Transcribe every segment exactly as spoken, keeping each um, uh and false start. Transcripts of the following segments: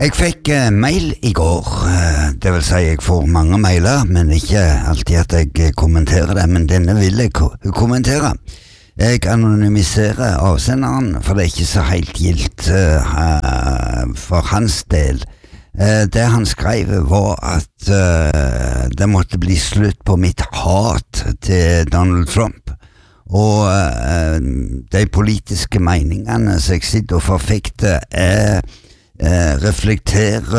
Jeg fikk eh, mail i går, eh, det vil si jeg får mange mailer, men ikke alltid at jeg eh, kommenterer det, men denne vil jeg ko kommentere. Jeg anonymiserer avsenderen, for det er ikke så helt gilt uh, for hans del. Uh, det han skrev var at uh, det måtte bli slutt på mitt hat til Donald Trump, og uh, de politiske meningene som jeg sitter og forfekter er uh, reflekterer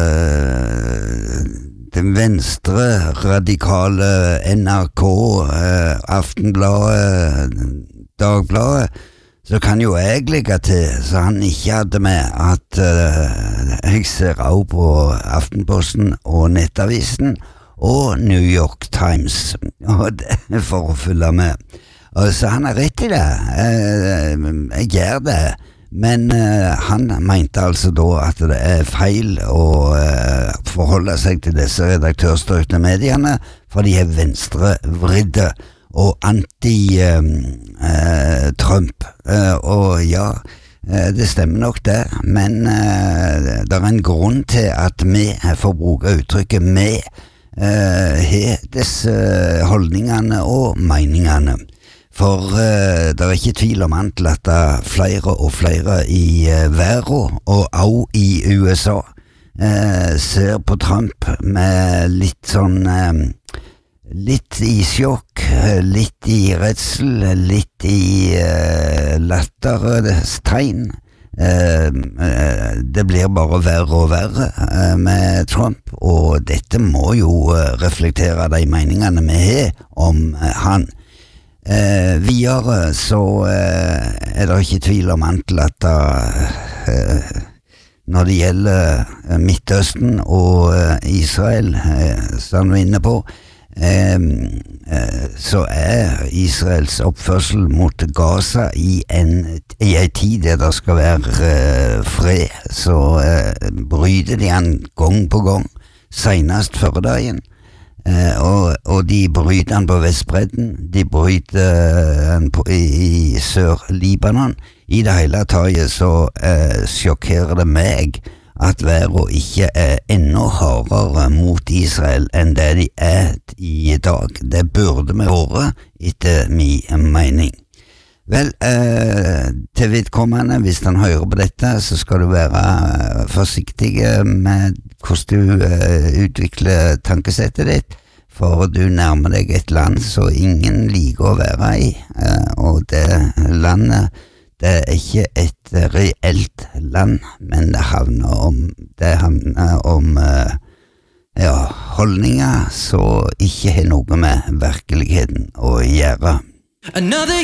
uh, den venstre radikale N R K, uh, Aftenbladet, Dagbladet, så kan jo jeg legge til, så han ikke hadde med at uh, jeg ser også på Aftenposten og Nettavisen og New York Times, og det, for å følge med. Og så han har rett i det, uh, jeg gjør det, men uh, han mente altså da at det er feil å uh, forholde seg til disse redaktørstyrte mediene, for de er venstrevridde og anti-Trump, uh, uh, uh, og ja, uh, det stemmer nok det, men uh, det er en grunn til at vi får bruke uttrykket vi uh, har disse holdningene og meningene, for uh, det er ikke tvil om at flere og flere i uh, verden, og også i U S A, uh, ser på Trump med litt sånn uh, litt i sjokk, litt i redsel, litt i uh, lattertegn. Uh, uh, det blir bare verre og verre uh, med Trump, og dette må jo uh, reflektere de meningene vi har om uh, han. Uh, videre så uh, er det ikke tvil om at uh, når det gjelder Midtøsten og uh, Israel, uh, som vi er inne på, Um, uh, så er Israels oppførsel mot Gaza i en, i en tid der det skal være uh, fred, så uh, bryter de han gang på gang, senest før dagen, uh, og, og de bryter han på Vestbredden, de bryter han uh, i, i Sør-Libanon. I det hele taget så uh, sjokkerer det meg at verden ikke er enda hardere mot Israel enn det de er i dag. Det burde vi være, etter min mening. Vel, eh, til vedkommende, hvis han hører på dette, så skal du være forsiktig med hvordan du eh, utvikler tankesettet ditt, for du nærmer deg et land så ingen liker å være i, eh, og det landet det er ikke et reelt land, men det havner om, det havner om uh, ja, holdninger som ikke har noe med virkeligheten å gjøre. Another